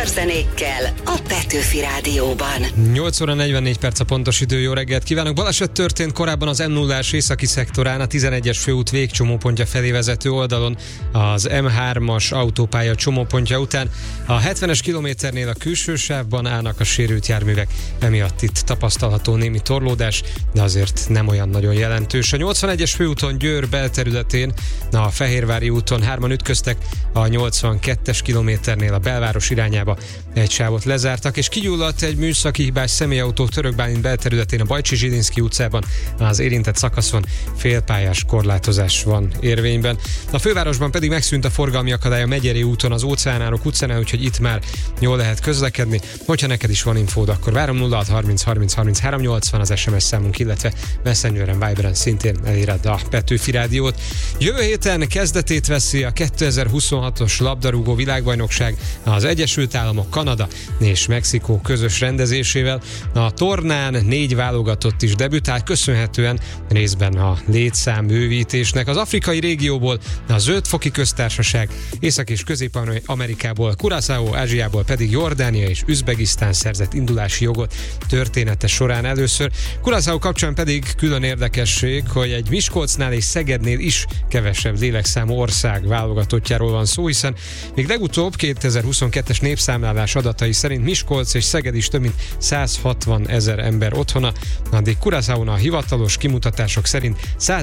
magyar zenékkel a Petőfi Rádióban. 8 óra 44 perc a pontos idő, jó reggelt kívánok! Baleset történt korábban az M0-ás északi szektorán, a 11-es főút végcsomópontja felé vezető oldalon, az M3-as autópálya csomópontja után. A 70-es kilométernél a külső sávban állnak a sérült járművek, emiatt itt tapasztalható némi torlódás, de azért nem olyan nagyon jelentős. A 81-es főúton Győr belterületén, a Fehérvári úton 3-an ütköztek, a 82-es kilométernél a belváros irányába egy sávot lezártak, és kigyulladt egy műszaki hibás személyautó Törökbálint belterületén a Bajcsi-Zsilinszky utcában, az érintett szakaszon félpályás korlátozás van érvényben. A fővárosban pedig megszűnt a forgalmi akadály a Megyeri úton, az Óceánárok utcánál, úgyhogy itt már jól lehet közlekedni. Hogyha neked is van infód, akkor várom. 06 30 30 33 80 az SMS számunk, illetve Messengeren, Viberen szintén eléred a Petőfi Rádiót. Jövő héten kezdetét veszi a 2026-os labdarúgó világbajnokság az Egyesült Államok, Kanada és Mexikó közös rendezésével. A tornán 4 válogatott is debütál, köszönhetően részben a létszám bővítésnek. Az afrikai régióból a Zöld-foki köztársaság, Észak- és Közép-Amerikából Curaçao, Ázsiából pedig Jordánia és Üzbegisztán szerzett indulási jogot története során először. Curaçao kapcsán pedig külön érdekesség, hogy egy Miskolcnál és Szegednél is kevesebb lélekszámú ország válogatottjáról van szó, hiszen még legutóbb 2022-es népszámlálás adatai szerint Miskolc és Szeged is több mint 160 000 ember otthona, addig Curaçaón a hivatalos kimutatások szerint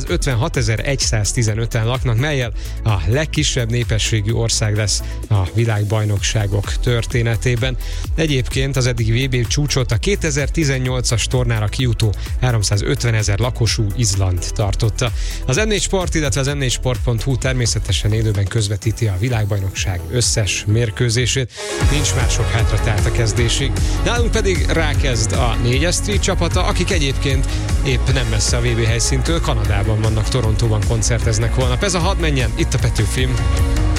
156.115-en laknak, mellyel a legkisebb népességű ország lesz a világbajnokságok történetében. Egyébként az eddig VB csúcsot a 2018-as tornára kijutó 350 000 lakosú Izland tartotta. Az M4 Sport, illetve az m4sport.hu természetesen élőben közvetíti a világbajnokság összes mérkőzését. Nincs már sok hátra tehát a kezdésig. Nálunk pedig rákezd a 4-es Street csapata, akik egyébként épp nem messze a VB helyszíntől, Kanadában vannak, Torontóban koncerteznek holnap. Ez a Hadd menjen, itt a Petőfi.